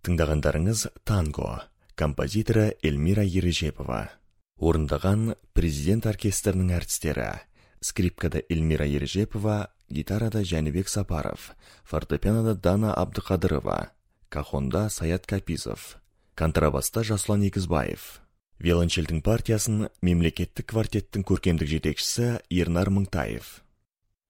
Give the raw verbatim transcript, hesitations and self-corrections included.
Тыңдағандарыңыз «Танго», композиторы Эльмира Ережепова. Орындаған президент оркестрінің әртістері: скрипкада Эльмира Ережепова, гитарада Жәнібек Сапаров, фортепианода Дана Абдықадырова, кахонда Саят Капизов, контрабаста Жасұлан Егізбаев. Виолончельдің партиясын мемлекеттік квартеттің көркемдік жетекшісі Ернар Мыңтаев.